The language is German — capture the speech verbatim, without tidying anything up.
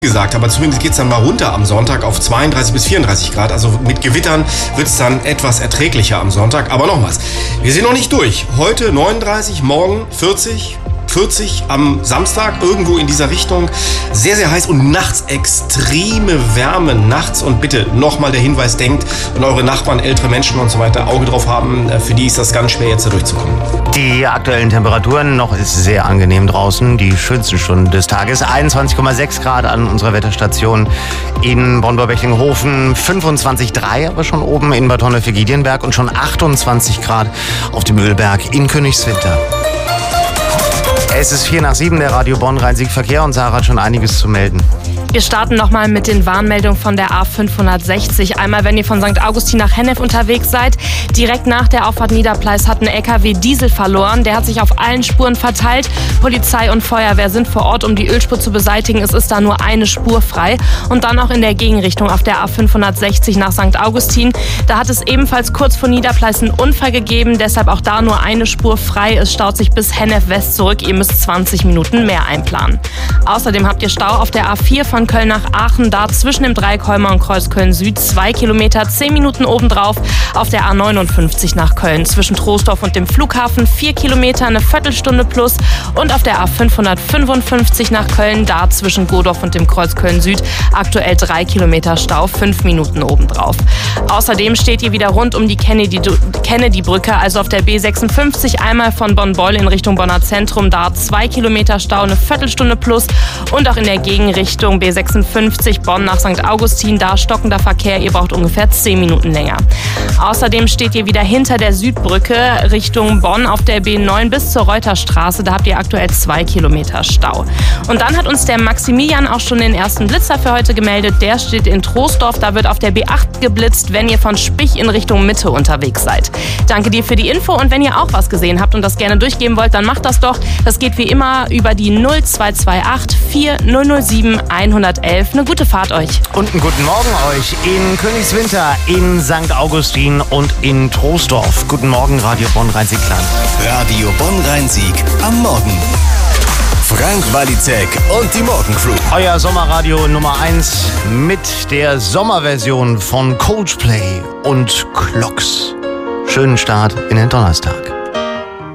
gesagt, aber zumindest geht es dann mal runter am Sonntag auf zweiunddreißig bis vierunddreißig Grad. Also mit Gewittern wird es dann etwas erträglicher am Sonntag. Aber nochmals, wir sind noch nicht durch. Heute neununddreißig, morgen vierzig, vierzig am Samstag, irgendwo in dieser Richtung. Sehr, sehr heiß und nachts extreme Wärme. Nachts, und bitte nochmal der Hinweis, denkt, wenn eure Nachbarn, ältere Menschen und so weiter Auge drauf haben, für die ist das ganz schwer jetzt da durchzukommen. Die aktuellen Temperaturen, noch ist sehr angenehm draußen, die schönsten Stunden des Tages. einundzwanzig Komma sechs Grad an unserer Wetterstation in Bonn-Bechtlinghofen, fünfundzwanzig Komma drei aber schon oben in Bad Honnef-Giedienberg und schon achtundzwanzig Grad auf dem Ölberg in Königswinter. Es ist vier nach sieben, der Radio Bonn Rhein-Sieg-Verkehr, und Sarah hat schon einiges zu melden. Wir starten nochmal mit den Warnmeldungen von der A fünfhundertsechzig. Einmal, wenn ihr von Sankt Augustin nach Hennef unterwegs seid. Direkt nach der Auffahrt Niederpleis hat ein L K W Diesel verloren. Der hat sich auf allen Spuren verteilt. Polizei und Feuerwehr sind vor Ort, um die Ölspur zu beseitigen. Es ist da nur eine Spur frei. Und dann auch in der Gegenrichtung auf der A fünfhundertsechzig nach Sankt Augustin. Da hat es ebenfalls kurz vor Niederpleis einen Unfall gegeben. Deshalb auch da nur eine Spur frei. Es staut sich bis Hennef West zurück. Ihr müsst zwanzig Minuten mehr einplanen. Außerdem habt ihr Stau auf der A vier von Köln nach Aachen, da zwischen dem Dreieckholmer und Kreuz Köln Süd, zwei Kilometer, zehn Minuten obendrauf. Auf der A neunundfünfzig nach Köln zwischen Troisdorf und dem Flughafen, vier Kilometer, eine Viertelstunde plus. Und auf der A fünfhundertfünfundfünfzig nach Köln, da zwischen Godorf und dem Kreuz Köln Süd, aktuell drei Kilometer Stau, fünf Minuten obendrauf. Außerdem steht ihr wieder rund um die Kennedy-Brücke, also auf der B sechsundfünfzig, einmal von Bonn-Beul in Richtung Bonner Zentrum, da zwei Kilometer Stau, eine Viertelstunde plus. Und auch in der Gegenrichtung B sechsundfünfzig Bonn nach Sankt Augustin, da stockender Verkehr, ihr braucht ungefähr zehn Minuten länger. Außerdem steht ihr wieder hinter der Südbrücke Richtung Bonn auf der B neun bis zur Reuterstraße, da habt ihr aktuell zwei Kilometer Stau. Und dann hat uns der Maximilian auch schon den ersten Blitzer für heute gemeldet, der steht in Troisdorf, da wird auf der B acht geblitzt, wenn ihr von Spich in Richtung Mitte unterwegs seid. Danke dir für die Info, und wenn ihr auch was gesehen habt und das gerne durchgeben wollt, dann macht das doch. Das geht wie immer über die null zwei zwei acht vier null null sieben eins eins eins. Eine gute Fahrt euch. Und einen guten Morgen euch in Königswinter, in Sankt Augustin und in Troisdorf. Guten Morgen, Radio Bonn Rhein-Sieg-Land. Radio Bonn Rhein-Sieg am Morgen. Frank Walizek und die Morgencrew. Euer Sommerradio Nummer eins mit der Sommerversion von Coldplay und Clocks. Schönen Start in den Donnerstag.